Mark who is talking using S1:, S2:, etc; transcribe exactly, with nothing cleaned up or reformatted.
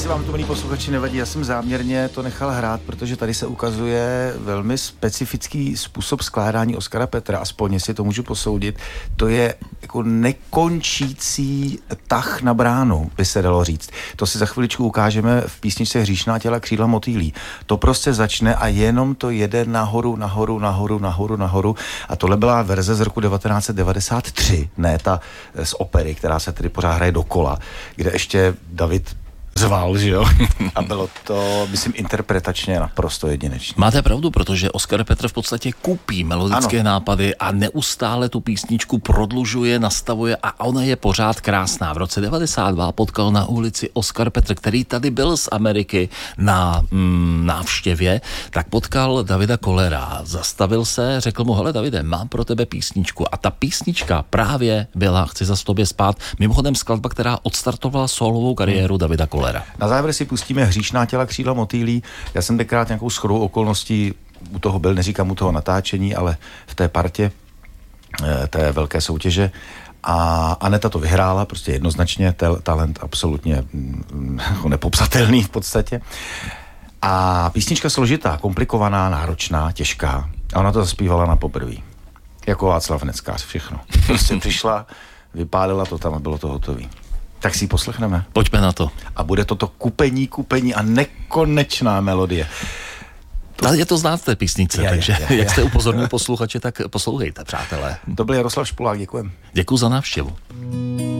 S1: Jestli vám to, milí posluchači, nevadí, já jsem záměrně to nechal hrát, protože tady se ukazuje velmi specifický způsob skládání Oskara Petra, aspoň jestli to můžu posoudit. To je jako nekončící tah na bránu, by se dalo říct. To si za chviličku ukážeme v písničce Hříšná těla křídla motýlí. To prostě začne a jenom to jede nahoru, nahoru, nahoru, nahoru, nahoru. A tohle byla verze z roku devatenáct set devadesát tři, ne ta z opery, která se tedy pořád hraje dokola, kde ještě David zval, že jo? A bylo to, myslím, interpretačně naprosto jedinečné.
S2: Máte pravdu, protože Oskar Petr v podstatě kupí melodické ano. nápady a neustále tu písničku prodlužuje, nastavuje a ona je pořád krásná. V roce devadesát dva potkal na ulici Oskar Petr, který tady byl z Ameriky na mm, návštěvě, tak potkal Davida Kollera. Zastavil se, řekl mu, hele Davide, mám pro tebe písničku. A ta písnička právě byla Chci zas tobě spát. Mimochodem skladba, která odstartovala solovou kariéru hmm. Davida Kollera.
S1: Na závěr si pustíme Hříšná těla křídla motýlí. Já jsem tenkrát nějakou shodou okolností u toho byl, neříkám u toho natáčení, ale v té partě té velké soutěže. A Aneta to vyhrála, prostě jednoznačně, tel, talent absolutně mm, nepopsatelný v podstatě. A písnička složitá, komplikovaná, náročná, těžká. A ona to zaspívala na poprví. Jako Václav Neckář, všechno. Prostě přišla, vypálila to tam a bylo to hotový. Tak si ji poslechneme.
S2: Pojďme na to.
S1: A bude toto kupení, kupení a nekonečná melodie.
S2: To... Je to znát v té písnice, je, takže je, je, jak jste upozornil posluchače, tak poslouchejte, přátelé.
S1: To byl Jaroslav Špulák, děkujem.
S2: Děkuji za návštěvu.